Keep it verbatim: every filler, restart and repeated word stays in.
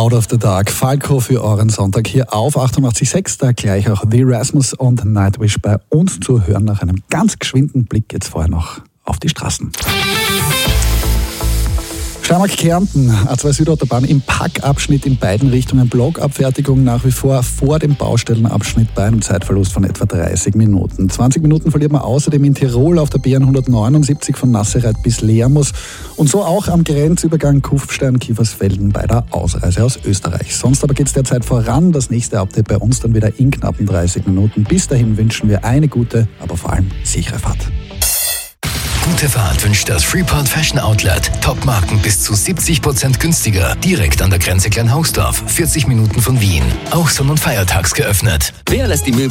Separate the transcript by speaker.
Speaker 1: Out of the Dark. Falco für euren Sonntag hier auf achtundachtzig Komma sechs. Da gleich auch The Erasmus und Nightwish bei uns zu hören nach einem ganz geschwinden Blick jetzt vorher noch auf die Straßen. Steiermark Kärnten, A zwei Südautobahn im Packabschnitt in beiden Richtungen. Blockabfertigung nach wie vor vor dem Baustellenabschnitt bei einem Zeitverlust von etwa dreißig Minuten. zwanzig Minuten verliert man außerdem in Tirol auf der B N hundertneunundsiebzig von Nassereit bis Lermus und so auch am Grenzübergang Kufstein-Kiefersfelden bei der Ausreise aus Österreich. Sonst aber geht es derzeit voran. Das nächste Update bei uns dann wieder in knappen dreißig Minuten. Bis dahin wünschen wir eine gute, aber vor allem sichere Fahrt.
Speaker 2: Gute Fahrt wünscht das Freeport Fashion Outlet. Top-Marken bis zu siebzig Prozent günstiger. Direkt an der Grenze Kleinhausdorf, vierzig Minuten von Wien. Auch sonn- und feiertags geöffnet.
Speaker 3: Wer lässt die Möbel